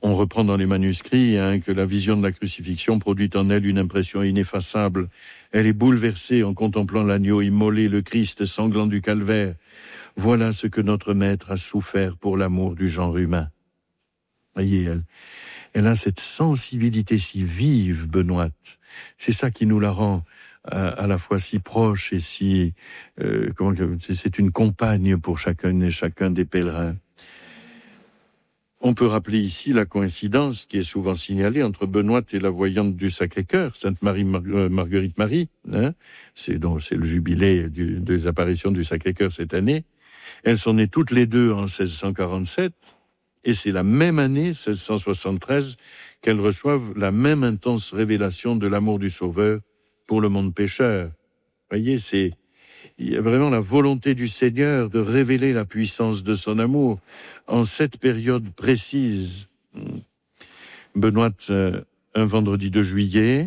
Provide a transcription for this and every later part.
On reprend dans les manuscrits que la vision de la crucifixion produit en elle une impression ineffaçable. Elle est bouleversée en contemplant l'agneau immolé, le Christ sanglant du calvaire. Voilà ce que notre Maître a souffert pour l'amour du genre humain. Voyez, elle a cette sensibilité si vive, Benoîte. C'est ça qui nous la rend à la fois si proche et si... c'est une compagne pour chacun et chacun des pèlerins. On peut rappeler ici la coïncidence qui est souvent signalée entre Benoîte et la voyante du Sacré-Cœur, Sainte Marie Marguerite Marie. C'est le jubilé des apparitions du Sacré-Cœur cette année. Elles sont nées toutes les deux en 1647, et c'est la même année, 1673, qu'elles reçoivent la même intense révélation de l'amour du Sauveur pour le monde pécheur. Voyez, il y a vraiment la volonté du Seigneur de révéler la puissance de son amour en cette période précise. Benoît, un vendredi de juillet,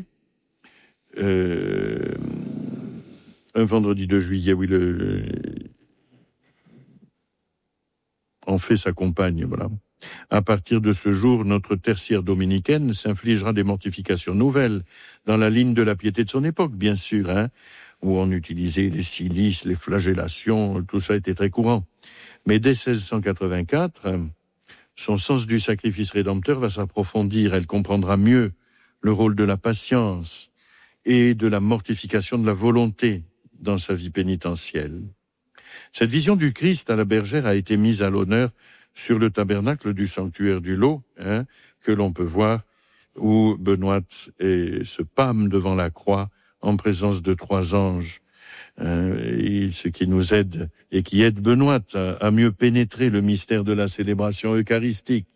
en fait sa compagne, voilà. À partir de ce jour, notre tertiaire dominicaine s'infligera des mortifications nouvelles, dans la ligne de la piété de son époque, bien sûr, où on utilisait les cilices, les flagellations, tout ça était très courant. Mais dès 1684, son sens du sacrifice rédempteur va s'approfondir. Elle comprendra mieux le rôle de la patience et de la mortification de la volonté dans sa vie pénitentielle. Cette vision du Christ à la bergère a été mise à l'honneur sur le tabernacle du sanctuaire du Lot, que l'on peut voir, où Benoît se pâme devant la croix en présence de 3 anges, et ce qui nous aide et qui aide Benoît à mieux pénétrer le mystère de la célébration eucharistique.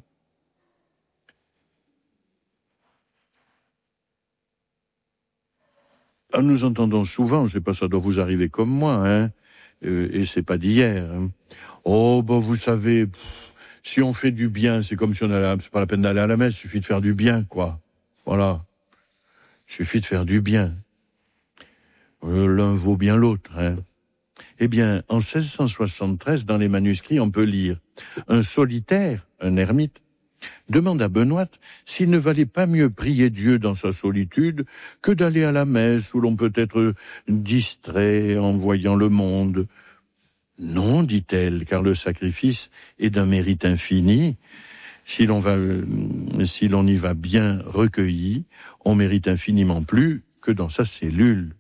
Nous entendons souvent, je sais pas, ça doit vous arriver comme moi, et c'est pas d'hier. Oh, vous savez, si on fait du bien, c'est comme si on allait, c'est pas la peine d'aller à la messe, il suffit de faire du bien, quoi. Voilà. Il suffit de faire du bien. L'un vaut bien l'autre, Eh bien, en 1673, dans les manuscrits, on peut lire un solitaire, un ermite, demande à Benoît s'il ne valait pas mieux prier Dieu dans sa solitude que d'aller à la messe où l'on peut être distrait en voyant le monde. Non, dit-elle, car le sacrifice est d'un mérite infini. Si l'on y va bien recueilli, on mérite infiniment plus que dans sa cellule.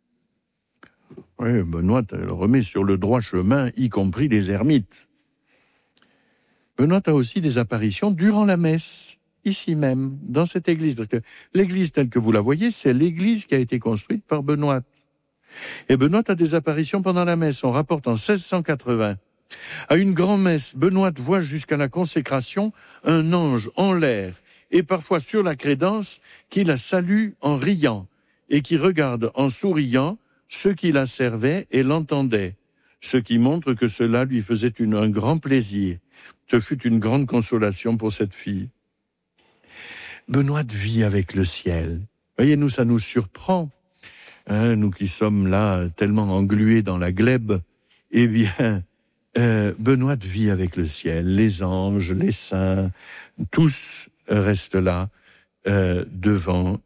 Oui, Benoît le remet sur le droit chemin, y compris des ermites. Benoît a aussi des apparitions durant la messe, ici même, dans cette église. Parce que l'église telle que vous la voyez, c'est l'église qui a été construite par Benoît. Et Benoît a des apparitions pendant la messe. On rapporte en 1680. À une grand-messe, Benoît voit jusqu'à la consécration un ange en l'air et parfois sur la crédence qui la salue en riant et qui regarde en souriant ceux qui la servaient et l'entendaient, ce qui montre que cela lui faisait un grand plaisir. Ce fut une grande consolation pour cette fille. Benoît vit avec le ciel. Voyez, nous, ça nous surprend. Nous qui sommes là tellement englués dans la glèbe, eh bien, Benoît vit avec le ciel. Les anges, les saints, tous restent là devant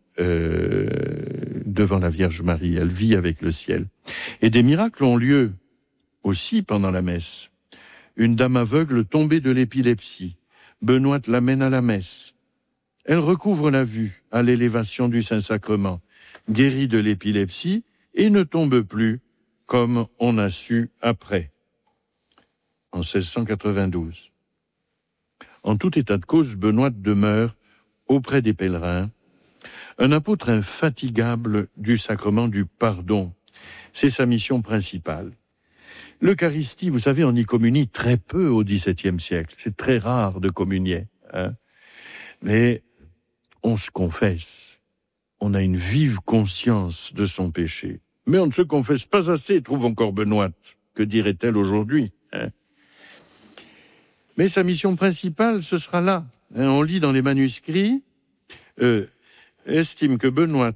la Vierge Marie. Elle vit avec le ciel. Et des miracles ont lieu aussi pendant la messe. Une dame aveugle tombée de l'épilepsie. Benoît l'amène à la messe. Elle recouvre la vue à l'élévation du Saint-Sacrement, guérie de l'épilepsie et ne tombe plus, comme on a su après, en 1692. En tout état de cause, Benoît demeure auprès des pèlerins, un apôtre infatigable du sacrement du pardon. C'est sa mission principale. L'Eucharistie, vous savez, on y communie très peu au XVIIe siècle. C'est très rare de communier. Mais on se confesse. On a une vive conscience de son péché. Mais on ne se confesse pas assez, trouve encore Benoît. Que dirait-elle aujourd'hui Mais sa mission principale, ce sera là. On lit dans les manuscrits, l'estime que Benoît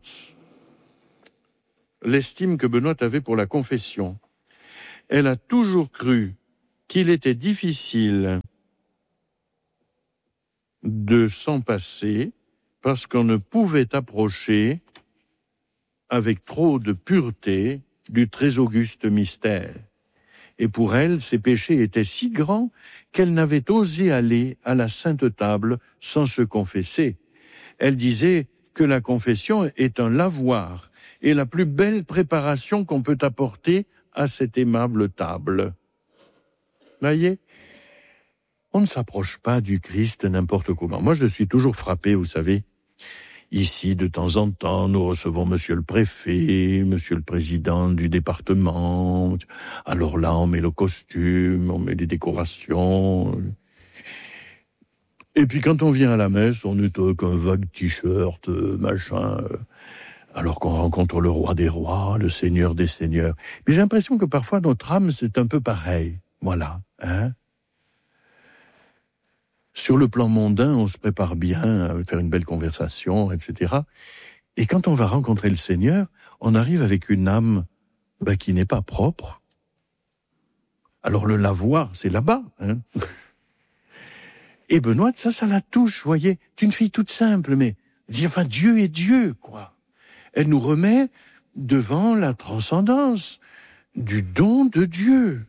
avait pour la confession. Elle a toujours cru qu'il était difficile de s'en passer parce qu'on ne pouvait approcher avec trop de pureté du très auguste mystère. Et pour elle, ses péchés étaient si grands qu'elle n'avait osé aller à la sainte table sans se confesser. Elle disait que la confession est un lavoir et la plus belle préparation qu'on peut apporter à cette aimable table. Voyez, on ne s'approche pas du Christ n'importe comment. Moi, je suis toujours frappé, vous savez. Ici, de temps en temps, nous recevons monsieur le préfet, monsieur le président du département. Alors là, on met le costume, on met les décorations. Et puis quand on vient à la messe, on est avec un vague t-shirt, machin, alors qu'on rencontre le roi des rois, le seigneur des seigneurs. Mais j'ai l'impression que parfois notre âme, c'est un peu pareil. Voilà, hein. Sur le plan mondain, on se prépare bien à faire une belle conversation, etc. Et quand on va rencontrer le Seigneur, on arrive avec une âme qui n'est pas propre. Alors le lavoir, c'est là-bas. Hein. Et Benoît, ça la touche, vous voyez. C'est une fille toute simple, mais enfin Dieu est Dieu, quoi. Elle nous remet devant la transcendance du don de Dieu.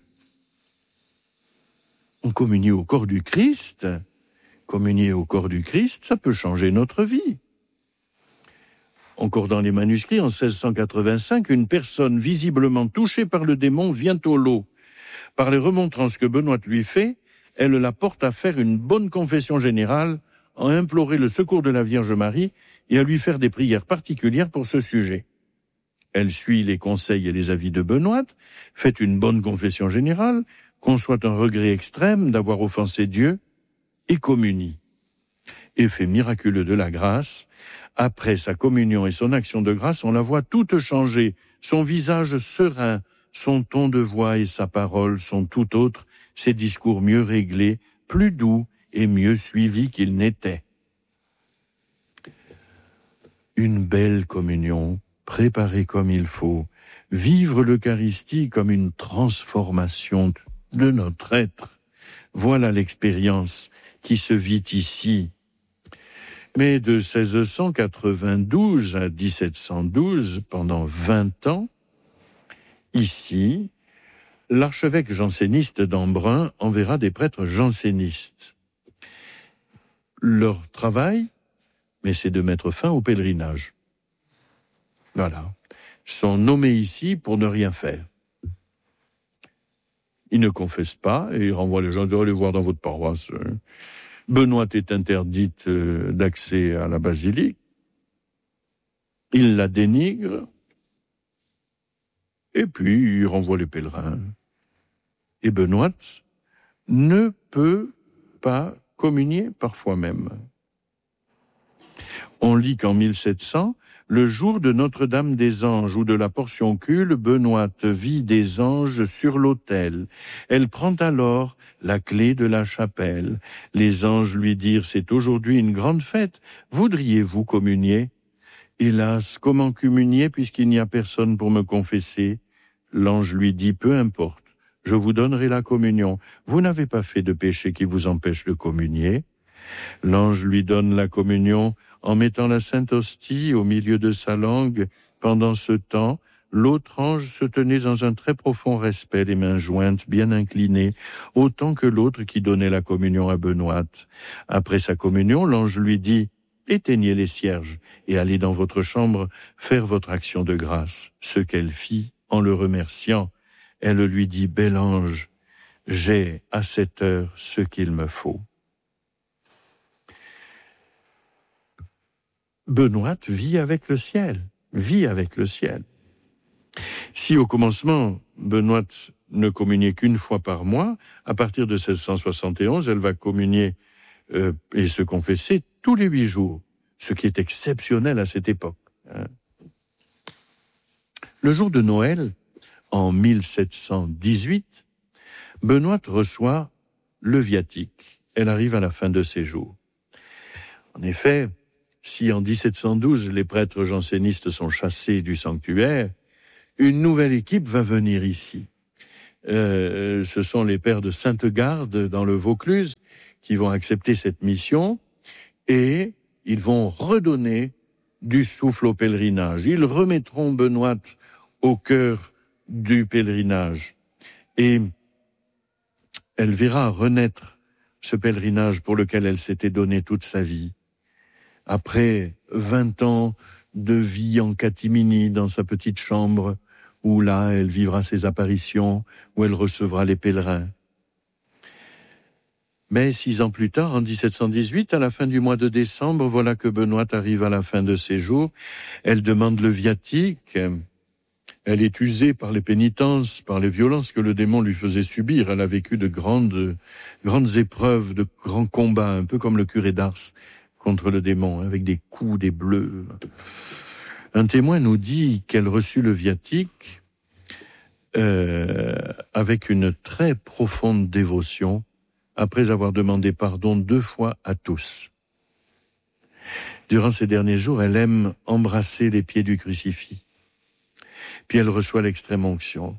On communie au corps du Christ. Communier au corps du Christ, ça peut changer notre vie. Encore dans les manuscrits, en 1685, une personne visiblement touchée par le démon vient au lot. Par les remontrances que Benoît lui fait, elle la porte à faire une bonne confession générale, à implorer le secours de la Vierge Marie et à lui faire des prières particulières pour ce sujet. Elle suit les conseils et les avis de Benoît, fait une bonne confession générale, conçoit un regret extrême d'avoir offensé Dieu, et communie. Effet miraculeux de la grâce, après sa communion et son action de grâce, on la voit toute changer, son visage serein, son ton de voix et sa parole sont tout autres, ses discours mieux réglés, plus doux et mieux suivis qu'ils n'étaient. Une belle communion, préparée comme il faut, vivre l'Eucharistie comme une transformation de notre être. Voilà l'expérience qui se vit ici. Mais de 1692 à 1712, pendant 20 ans, ici, l'archevêque janséniste d'Embrun enverra des prêtres jansénistes. Leur travail, c'est de mettre fin au pèlerinage. Voilà. Ils sont nommés ici pour ne rien faire. Ils ne confessent pas et ils renvoient les gens à aller voir dans votre paroisse. Benoît est interdite d'accès à la basilique. Il la dénigre. Et puis, il renvoie les pèlerins. Et Benoît ne peut pas communier, parfois même. On lit qu'en 1700, le jour de Notre-Dame des Anges ou de la Portioncule, Benoît vit des anges sur l'autel. Elle prend alors la clé de la chapelle. Les anges lui dirent « C'est aujourd'hui une grande fête. Voudriez-vous communier ?» Hélas, comment communier puisqu'il n'y a personne pour me confesser ? L'ange lui dit « Peu importe, je vous donnerai la communion. Vous n'avez pas fait de péché qui vous empêche de communier. » L'ange lui donne la communion en mettant la sainte hostie au milieu de sa langue. Pendant ce temps, l'autre ange se tenait dans un très profond respect, les mains jointes, bien inclinées, autant que l'autre qui donnait la communion à Benoît. Après sa communion, l'ange lui dit « Éteignez les cierges et allez dans votre chambre faire votre action de grâce. » Ce qu'elle fit en le remerciant. Elle lui dit « Bel ange, j'ai à cette heure ce qu'il me faut. » Benoît vit avec le ciel, Si au commencement, Benoît ne communiait qu'une fois par mois, à partir de 1671, elle va communier et se confesser tous les 8 jours, ce qui est exceptionnel à cette époque. Le jour de Noël, en 1718, Benoît reçoit le viatique. Elle arrive à la fin de ses jours. En effet, si en 1712, les prêtres jansénistes sont chassés du sanctuaire, une nouvelle équipe va venir ici. Ce sont les pères de Sainte-Garde, dans le Vaucluse, qui vont accepter cette mission. et ils vont redonner du souffle au pèlerinage. Ils remettront Benoîte au cœur du pèlerinage. Et elle verra renaître ce pèlerinage pour lequel elle s'était donné toute sa vie. Après 20 ans de vie en catimini dans sa petite chambre, où là, elle vivra ses apparitions, où elle recevra les pèlerins. Mais 6 ans plus tard, en 1718, à la fin du mois de décembre, voilà que Benoît arrive à la fin de ses jours. Elle demande le viatique. Elle est usée par les pénitences, par les violences que le démon lui faisait subir. Elle a vécu de grandes épreuves, de grands combats, un peu comme le curé d'Ars contre le démon, avec des coups, des bleus. Un témoin nous dit qu'elle reçut le viatique avec une très profonde dévotion, après avoir demandé pardon 2 fois à tous. Durant ces derniers jours, elle aime embrasser les pieds du crucifix. Puis elle reçoit l'extrême onction.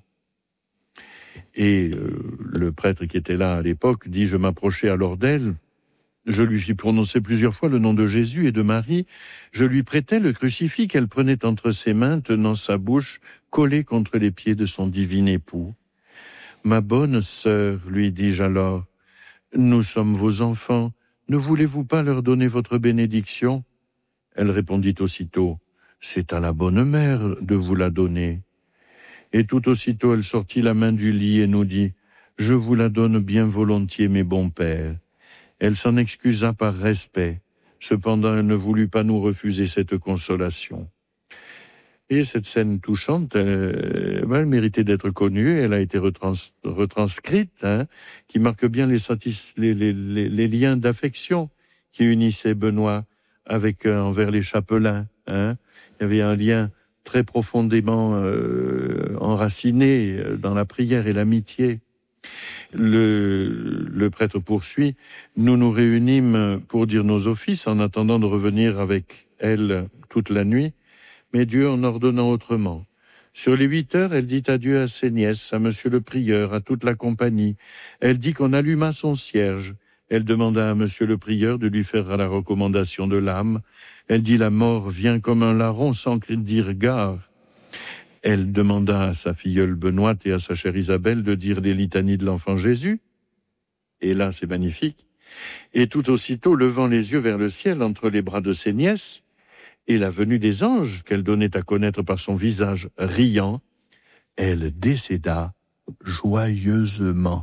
Et le prêtre qui était là à l'époque dit « Je m'approchai alors d'elle, je lui fis prononcer plusieurs fois le nom de Jésus et de Marie, je lui prêtai le crucifix qu'elle prenait entre ses mains, tenant sa bouche collée contre les pieds de son divin époux. Ma bonne sœur, lui dis-je alors, nous sommes vos enfants, ne voulez-vous pas leur donner votre bénédiction ?» Elle répondit aussitôt, « C'est à la bonne mère de vous la donner. » Et tout aussitôt elle sortit la main du lit et nous dit, « Je vous la donne bien volontiers, mes bons pères. » Elle s'en excusa par respect, cependant elle ne voulut pas nous refuser cette consolation. Et cette scène touchante, elle méritait d'être connue, elle a été retranscrite, qui marque bien les liens d'affection qui unissaient Benoît avec envers les chapelains. Il y avait un lien très profondément enraciné dans la prière et l'amitié. Le prêtre poursuit, nous nous réunîmes pour dire nos offices en attendant de revenir avec elle toute la nuit, mais Dieu en ordonnant autrement. Sur les 8 heures, elle dit adieu à ses nièces, à monsieur le prieur, à toute la compagnie. Elle dit qu'on alluma son cierge. Elle demanda à monsieur le prieur de lui faire la recommandation de l'âme. Elle dit la mort vient comme un larron sans dire gare. Elle demanda à sa filleule Benoîte et à sa chère Isabelle de dire les litanies de l'enfant Jésus. Et là, c'est magnifique. Et tout aussitôt, levant les yeux vers le ciel entre les bras de ses nièces, et la venue des anges qu'elle donnait à connaître par son visage riant, elle décéda joyeusement.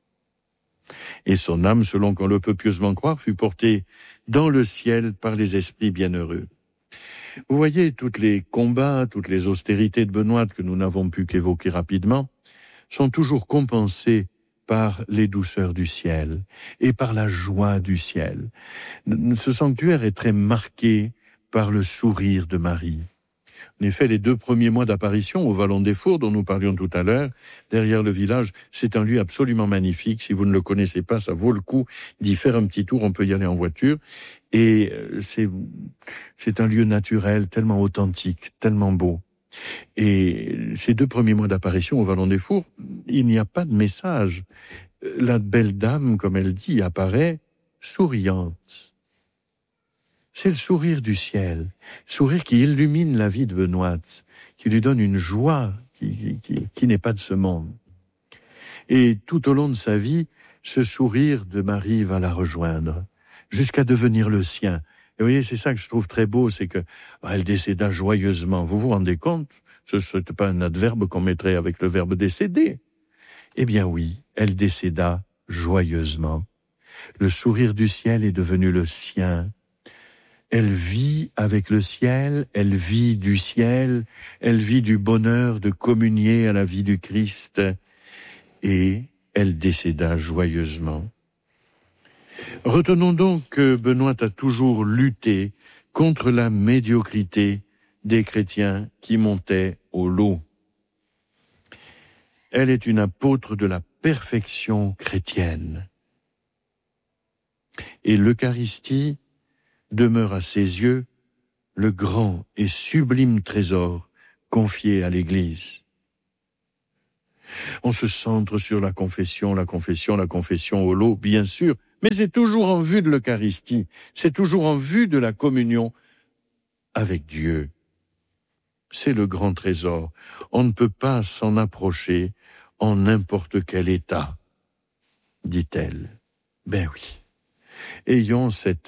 Et son âme, selon qu'on le peut pieusement croire, fut portée dans le ciel par les esprits bienheureux. Vous voyez, tous les combats, toutes les austérités de Benoît que nous n'avons pu qu'évoquer rapidement, sont toujours compensés par les douceurs du ciel et par la joie du ciel. Ce sanctuaire est très marqué par le sourire de Marie. En effet, les 2 premiers mois d'apparition au Vallon des Fours, dont nous parlions tout à l'heure, derrière le village, c'est un lieu absolument magnifique. Si vous ne le connaissez pas, ça vaut le coup d'y faire un petit tour. On peut y aller en voiture. Et c'est un lieu naturel, tellement authentique, tellement beau. Et ces 2 premiers mois d'apparition au Vallon des Fours, il n'y a pas de message. La belle dame, comme elle dit, apparaît souriante. C'est le sourire du ciel, sourire qui illumine la vie de Benoît, qui lui donne une joie qui n'est pas de ce monde. Et tout au long de sa vie, ce sourire de Marie va la rejoindre, jusqu'à devenir le sien. Et vous voyez, c'est ça que je trouve très beau, c'est que elle décéda joyeusement. Vous vous rendez compte? Ce n'est pas un adverbe qu'on mettrait avec le verbe décéder. Eh bien oui, elle décéda joyeusement. Le sourire du ciel est devenu le sien. Elle vit avec le ciel, elle vit du ciel, elle vit du bonheur de communier à la vie du Christ, et elle décéda joyeusement. Retenons donc que Benoît a toujours lutté contre la médiocrité des chrétiens qui montaient au lot. Elle est une apôtre de la perfection chrétienne. Et l'Eucharistie demeure à ses yeux le grand et sublime trésor confié à l'Église. On se centre sur la confession au lot, bien sûr, Mais c'est toujours en vue de l'Eucharistie, c'est toujours en vue de la communion avec Dieu. C'est le grand trésor. On ne peut pas s'en approcher en n'importe quel état, dit-elle. Ben oui. Ayons cette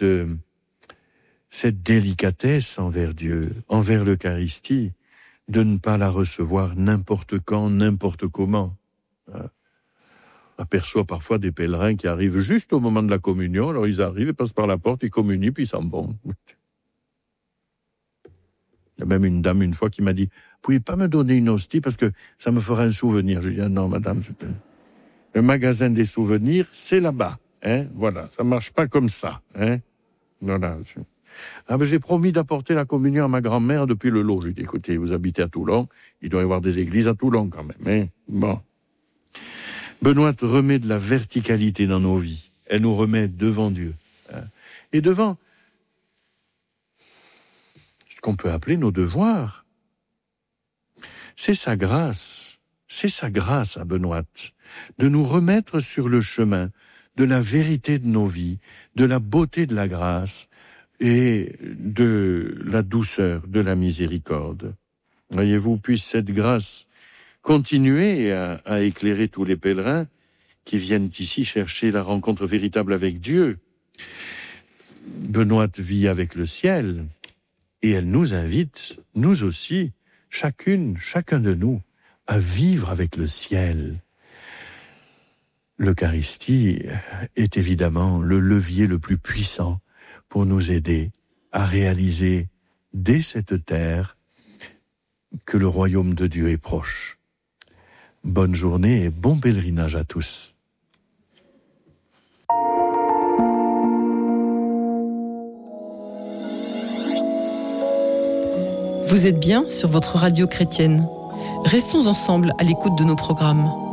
délicatesse envers Dieu, envers l'Eucharistie, de ne pas la recevoir n'importe quand, n'importe comment. On aperçoit parfois des pèlerins qui arrivent juste au moment de la communion, alors ils arrivent, ils passent par la porte, ils communient, puis ils s'en vont. Il y a même une dame une fois qui m'a dit « Vous pouvez pas me donner une hostie parce que ça me fera un souvenir ?» Je lui ai dit ah, « Non, madame, le magasin des souvenirs, c'est là-bas. Hein, voilà, ça marche pas comme ça. Hein, voilà. » Ah ben j'ai promis d'apporter la communion à ma grand-mère depuis le lot. J'ai dit, écoutez, vous habitez à Toulon, il doit y avoir des églises à Toulon quand même. Hein, bon. Benoît remet de la verticalité dans nos vies. Elle nous remet devant Dieu. Hein, et devant ce qu'on peut appeler nos devoirs. C'est sa grâce à Benoît, de nous remettre sur le chemin de la vérité de nos vies, de la beauté de la grâce, et de la douceur de la miséricorde. Voyez-vous, puisse cette grâce continuer à éclairer tous les pèlerins qui viennent ici chercher la rencontre véritable avec Dieu. Benoît vit avec le ciel et elle nous invite, nous aussi, chacun de nous, à vivre avec le ciel. L'Eucharistie est évidemment le levier le plus puissant pour nous aider à réaliser dès cette terre que le royaume de Dieu est proche. Bonne journée et bon pèlerinage à tous. Vous êtes bien sur votre radio chrétienne. Restons ensemble à l'écoute de nos programmes.